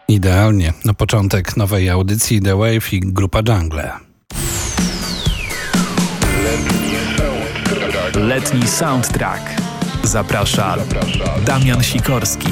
Idealnie. Na początek nowej audycji The Wave i grupa Jungle. Letni Soundtrack. Zaprasza Damian Sikorski.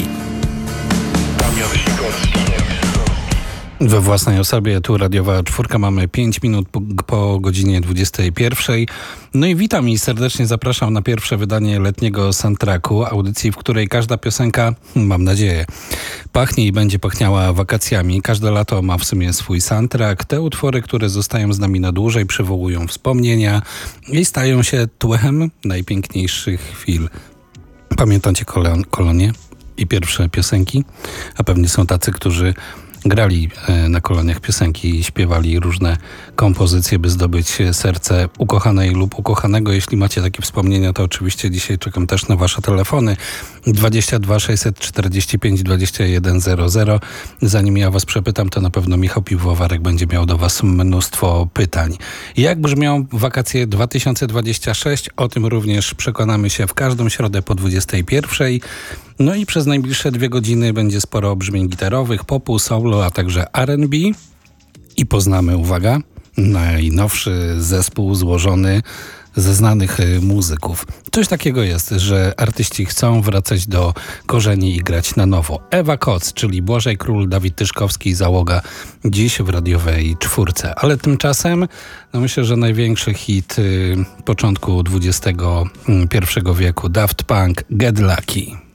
We własnej osobie, tu Radiowa Czwórka, mamy 5 minut po godzinie 21. No i witam i serdecznie zapraszam na pierwsze wydanie letniego soundtracku, audycji, w której każda piosenka, mam nadzieję, pachnie i będzie pachniała wakacjami. Każde lato ma w sumie swój soundtrack. Te utwory, które zostają z nami na dłużej, przywołują wspomnienia i stają się tłem najpiękniejszych chwil. Pamiętacie kolonie i pierwsze piosenki? A pewnie są tacy, którzy grali na koloniach piosenki i śpiewali różne kompozycje, by zdobyć serce ukochanej lub ukochanego. Jeśli macie takie wspomnienia, to oczywiście dzisiaj czekam też na wasze telefony 22 645 21 00. Zanim ja was przepytam, to na pewno Michał Piwowarek będzie miał do was mnóstwo pytań. Jak brzmią wakacje 2026? O tym również przekonamy się w każdą środę po 21. No i przez najbliższe 2 godziny będzie sporo brzmień gitarowych, popu, soulu, a także R&B. I poznamy, uwaga, najnowszy zespół złożony ze znanych muzyków. Coś takiego jest, że artyści chcą wracać do korzeni i grać na nowo. Ewa Koc, czyli Błażej Król, Dawid Tyszkowski i załoga dziś w Radiowej Czwórce. Ale tymczasem, myślę, że największy hit początku XXI wieku, Daft Punk, Get Lucky.